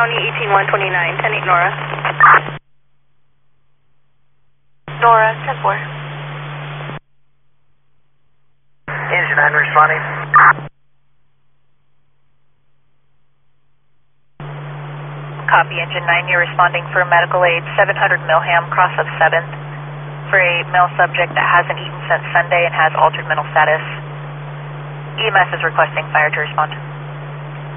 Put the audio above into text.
County 18129, 10-8 Nora. Nora, 10-4. Engine 9 responding. Copy, Engine 9, you're responding for medical aid, 700 Milham, cross of 7th, for a male subject that hasn't eaten since Sunday and has altered mental status. EMS is requesting fire to respond.